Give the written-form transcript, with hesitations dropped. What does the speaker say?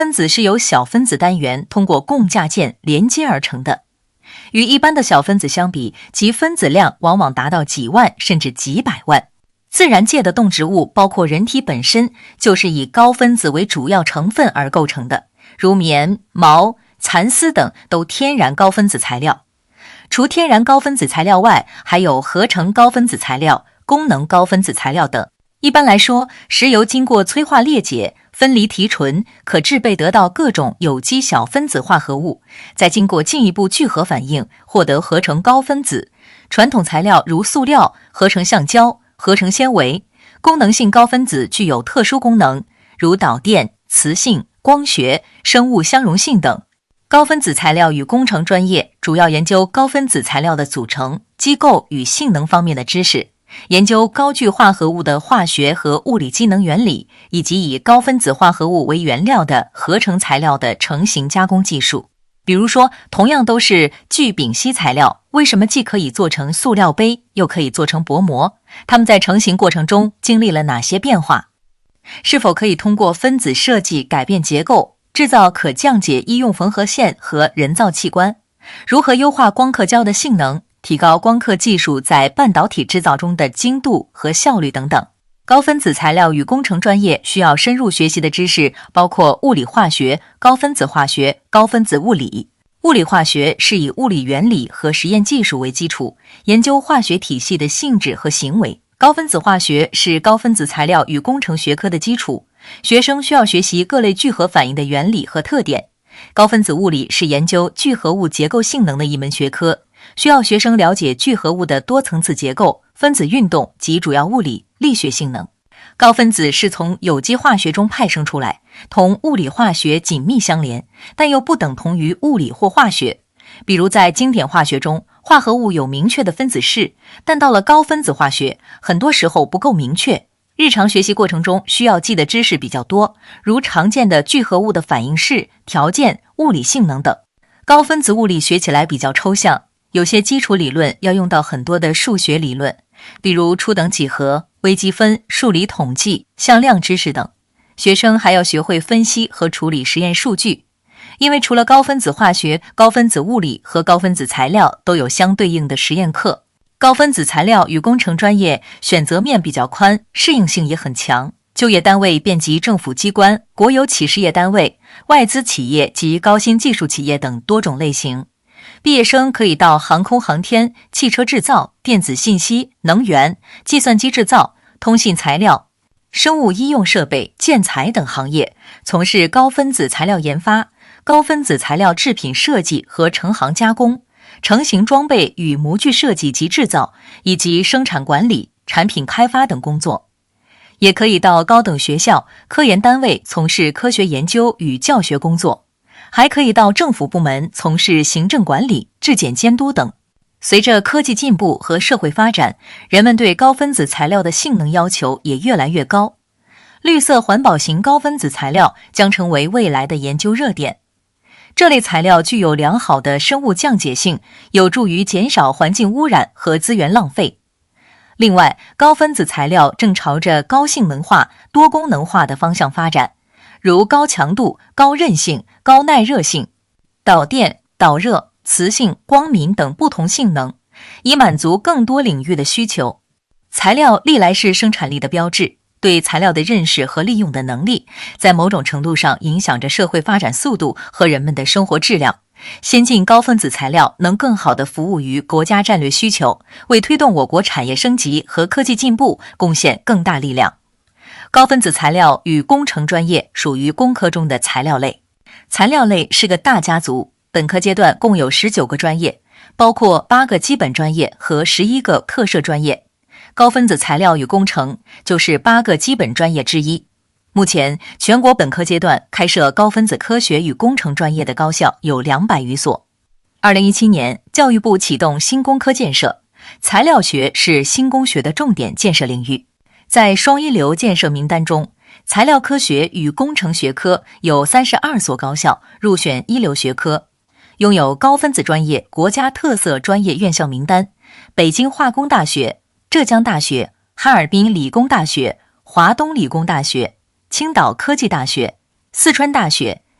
分子是由小分子单元通过共价键连接而成的。与一般的小分子相比，其分子量往往达到几万甚至几百万。自然界的动植物，包括人体本身，就是以高分子为主要成分而构成的，如棉、毛、蚕丝等都天然高分子材料。除天然高分子材料外，还有合成高分子材料、功能高分子材料等。一般来说，石油经过催化裂解、分离提纯，可制备得到各种有机小分子化合物，再经过进一步聚合反应，获得合成高分子。传统材料如塑料、合成橡胶、合成纤维。功能性高分子具有特殊功能，如导电、磁性、光学、生物相容性等。高分子材料与工程专业主要研究高分子材料的组成、机构与性能方面的知识，研究高聚化合物的化学和物理机能原理，以及以高分子化合物为原料的合成材料的成型加工技术。比如说，同样都是聚丙烯材料，为什么既可以做成塑料杯，又可以做成薄膜？它们在成型过程中经历了哪些变化？是否可以通过分子设计改变结构，制造可降解医用缝合线和人造器官？如何优化光刻胶的性能，提高光刻技术在半导体制造中的精度和效率等等。高分子材料与工程专业需要深入学习的知识包括物理化学、高分子化学、高分子物理。物理化学是以物理原理和实验技术为基础，研究化学体系的性质和行为。高分子化学是高分子材料与工程学科的基础，学生需要学习各类聚合反应的原理和特点。高分子物理是研究聚合物结构性能的一门学科，需要学生了解聚合物的多层次结构、分子运动及主要物理、力学性能。高分子是从有机化学中派生出来，同物理化学紧密相连，但又不等同于物理或化学。比如在经典化学中，化合物有明确的分子式，但到了高分子化学，很多时候不够明确。日常学习过程中需要记的知识比较多，如常见的聚合物的反应式、条件、物理性能等。高分子物理学起来比较抽象，有些基础理论要用到很多的数学理论，比如初等几何、微积分、数理统计、向量知识等。学生还要学会分析和处理实验数据。因为除了高分子化学、高分子物理和高分子材料都有相对应的实验课，高分子材料与工程专业选择面比较宽，适应性也很强。就业单位遍及政府机关、国有企事业单位、外资企业及高新技术企业等多种类型。毕业生可以到航空航天、汽车制造、电子信息、能源、计算机制造、通信材料、生物医用设备、建材等行业，从事高分子材料研发、高分子材料制品设计和成行加工、成型装备与模具设计及制造，以及生产管理、产品开发等工作。也可以到高等学校、科研单位从事科学研究与教学工作，还可以到政府部门从事行政管理、质检监督等。随着科技进步和社会发展，人们对高分子材料的性能要求也越来越高。绿色环保型高分子材料将成为未来的研究热点。这类材料具有良好的生物降解性，有助于减少环境污染和资源浪费。另外，高分子材料正朝着高性能化、多功能化的方向发展，如高强度、高韧性、高耐热性、导电、导热、磁性、光敏等不同性能，以满足更多领域的需求。材料历来是生产力的标志，对材料的认识和利用的能力，在某种程度上影响着社会发展速度和人们的生活质量。先进高分子材料能更好地服务于国家战略需求，为推动我国产业升级和科技进步贡献更大力量。高分子材料与工程专业属于工科中的材料类。材料类是个大家族，本科阶段共有19个专业，包括8个基本专业和11个特设专业。高分子材料与工程就是8个基本专业之一。目前，全国本科阶段开设高分子科学与工程专业的高校有200余所。2017年，教育部启动新工科建设，材料学是新工学的重点建设领域。在双一流建设名单中，材料科学与工程学科有32所高校入选一流学科，拥有高分子专业国家特色专业院校名单：北京化工大学、浙江大学、哈尔滨理工大学、华东理工大学、青岛科技大学、四川大学、